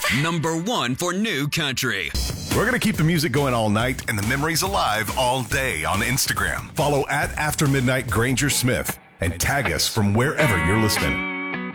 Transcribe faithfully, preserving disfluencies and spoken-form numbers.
Number one for new country. We're going to keep the music going all night and the memories alive all day on Instagram. Follow at After Midnight Granger Smith and tag us from wherever you're listening.